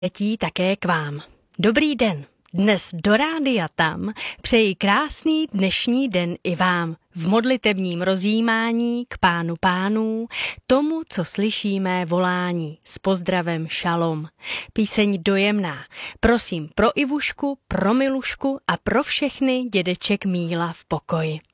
Letí také k vám. Dobrý den. Dnes do rádia tam přeji krásný dnešní den i vám v modlitebním rozjímání k Pánu pánů, tomu, co slyšíme volání. S pozdravem šalom. Píseň dojemná. Prosím pro Ivušku, pro Milušku a pro všechny dědeček Míla v pokoji.